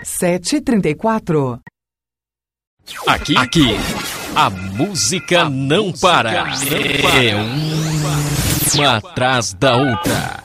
7h34. Aqui, a música não para. É uma atrás da outra.